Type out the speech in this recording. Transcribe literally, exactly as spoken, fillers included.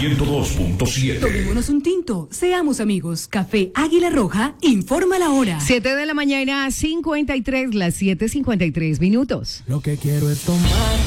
ciento dos punto siete. Tomémonos un tinto, seamos amigos. Café Águila Roja, informa la hora. siete de la mañana, cincuenta y tres, las siete cincuenta y tres minutos. Lo que quiero es tomar